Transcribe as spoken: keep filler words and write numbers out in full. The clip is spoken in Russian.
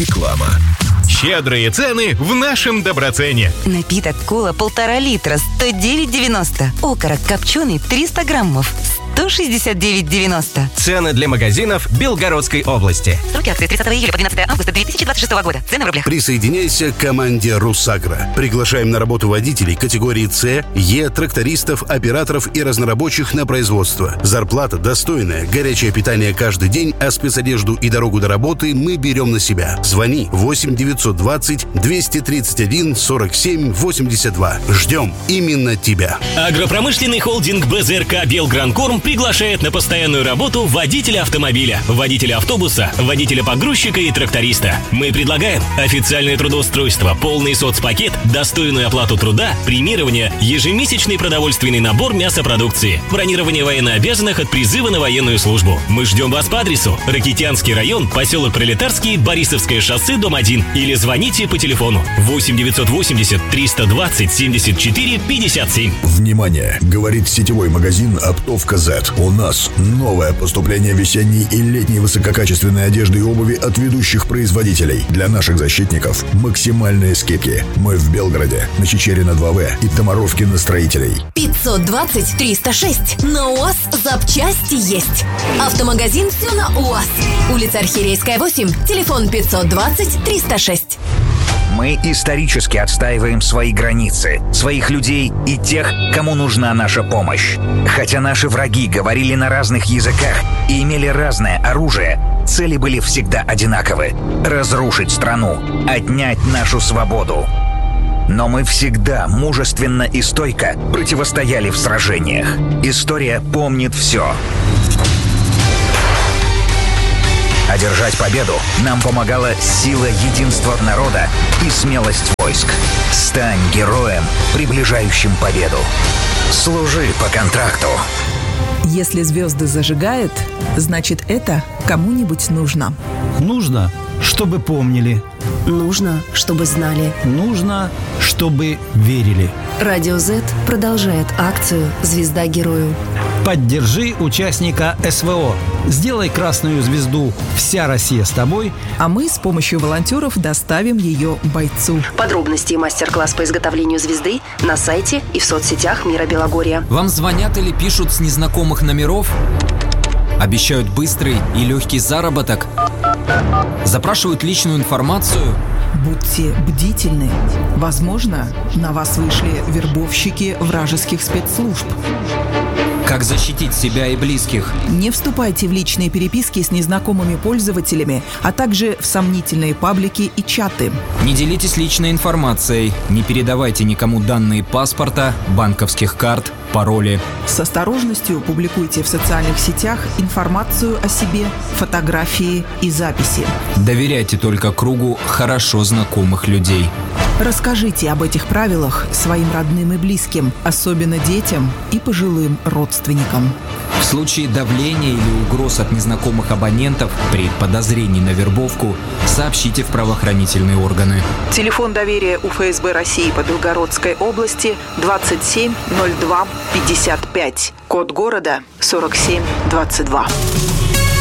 Реклама. Щедрые цены в нашем Доброцене. Напиток кола полтора литра, сто девять девяносто. Окорок копченый триста граммов, сто шестьдесят девять девяносто. Цены для магазинов Белгородской области. Сроки акции с тридцатого июля по двенадцатого августа две тысячи двадцать шестого года. Цены в рублях. Присоединяйся к команде «Русагро». Приглашаем на работу водителей категории С, Е, трактористов, операторов и разнорабочих на производство. Зарплата достойная, горячее питание каждый день, а спецодежду и дорогу до работы мы берем на себя. Звони восемь девятьсот двадцать двести тридцать один сорок семь восемьдесят два. Ждем именно тебя. Агропромышленный холдинг БЗРК «Белгранкорм» приглашает на постоянную работу водителя автомобиля, водителя автобуса, водителя погрузчика и тракториста. Мы предлагаем официальное трудоустройство, полный соцпакет, достойную оплату труда, премирование, ежемесячный продовольственный набор мясопродукции, бронирование военнообязанных от призыва на военную службу. Мы ждем вас по адресу: Ракитянский район, поселок Пролетарский, Борисовское шоссе, дом один. Или звоните по телефону восемь девятьсот восемьдесят триста двадцать семьдесят четыре пятьдесят семь. Внимание! Говорит сетевой магазин «Оптовка Z». У нас новое поступление весенней и летней высококачественной одежды и обуви от ведущих производителей. Для наших защитников максимальные скидки. Мы в Белгороде, на Чичерина два вэ и Томаровки на Строителей. пятьсот двадцать триста шесть. На УАЗ запчасти есть. Автомагазин «Все на УАЗ». Улица Архиерейская, восемь. Телефон пятьсот двадцать триста шесть. Мы исторически отстаиваем свои границы, своих людей и тех, кому нужна наша помощь. Хотя наши враги говорили на разных языках и имели разное оружие, цели были всегда одинаковы – разрушить страну, отнять нашу свободу. Но мы всегда мужественно и стойко противостояли в сражениях. История помнит все. Одержать победу нам помогала сила единства народа и смелость войск. Стань героем, приближающим победу. Служи по контракту. Если звезды зажигают, значит, это кому-нибудь нужно. Нужно, чтобы помнили. Нужно, чтобы знали. Нужно, чтобы верили. Радио Z продолжает акцию «Звезда герою». Поддержи участника СВО. Сделай красную звезду «Вся Россия с тобой», а мы с помощью волонтеров доставим ее бойцу. Подробности и мастер-класс по изготовлению звезды на сайте и в соцсетях Мира Белогорья. Вам звонят или пишут с незнакомых номеров? Обещают быстрый и легкий заработок? Запрашивают личную информацию? Будьте бдительны. Возможно, на вас вышли вербовщики вражеских спецслужб. Как защитить себя и близких? Не вступайте в личные переписки с незнакомыми пользователями, а также в сомнительные паблики и чаты. Не делитесь личной информацией, не передавайте никому данные паспорта, банковских карт, пароли. С осторожностью публикуйте в социальных сетях информацию о себе, фотографии и записи. Доверяйте только кругу хорошо знакомых людей. Расскажите об этих правилах своим родным и близким, особенно детям и пожилым родственникам. В случае давления или угроз от незнакомых абонентов при подозрении на вербовку сообщите в правоохранительные органы. Телефон доверия У Эф Эс Бэ России по Белгородской области двадцать семь ноль два пятьдесят пять. Код города сорок семь двадцать два.